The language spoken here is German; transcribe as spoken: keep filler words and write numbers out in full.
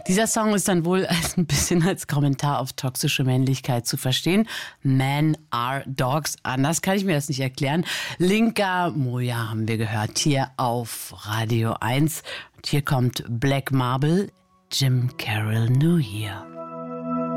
Dieser Song ist dann wohl als ein bisschen als Kommentar auf toxische Männlichkeit zu verstehen. Men are dogs. Anders kann ich mir das nicht erklären. Linka Moja haben wir gehört hier auf Radio eins. Und hier kommt Black Marble, Jim Carroll New Year.